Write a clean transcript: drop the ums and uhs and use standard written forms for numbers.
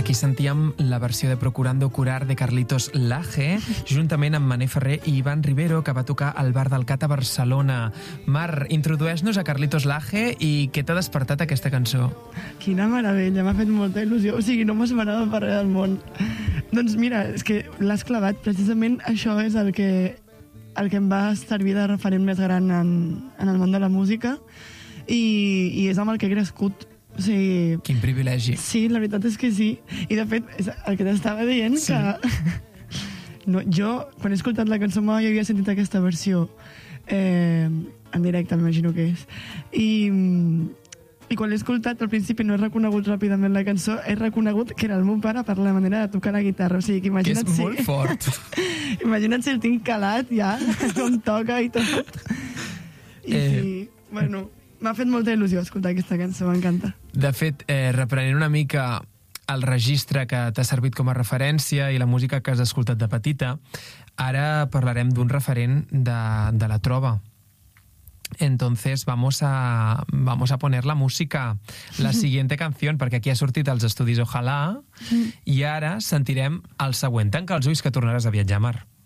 Aquí sentíem la versió de Procurando Curar de Carlitos Laje, juntament amb Mané Ferrer i Ivan Rivero, que va tocar al Bar del Cat a Barcelona. Mar, introdueix-nos a Carlitos Laje i què t'ha despertat aquesta cançó? Quina meravella, m'ha fet molta il·lusió. O sigui, no m'esperava per res del món. Doncs mira, és que l'has clavat. Precisament això és el que em va servir de referent més gran en el món de la música i és amb el que he crescut. O sigui, quin privilegi. Sí, la veritat és que sí. I de fet, és el que t'estava dient, sí. Que no, jo, quan he escoltat la cançó mai havia sentit aquesta versió en directe, m'imagino que és. I quan l'he escoltat, al principi no he reconegut ràpidament la cançó, he reconegut que era el meu pare per la manera de tocar la guitarra. O sigui, que imagina't que és molt fort. Imagina't si el tinc calat ja, com toca i tot. I sí, bueno, m'ha fet molta il·lusió escoltar aquesta cançó, m'encanta. De fet, reprenent una mica el registre que t'ha servit com a referència i la música que has escoltat de petita, ara parlarem d'un referent de la trova. Entonces vamos a poner la música, la siguiente canción, perquè aquí ha sortit als estudis Ojalà, i ara sentirem el següent. Tanca els ulls que tornaràs a viatjar, Mar.